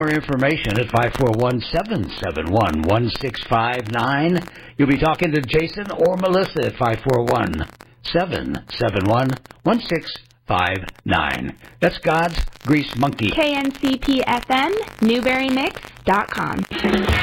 More information at 541-771-1659. You'll be talking to Jason or Melissa at 541-771-1659. That's God's Grease Monkey. KNCP-FM, NewberryMix.com.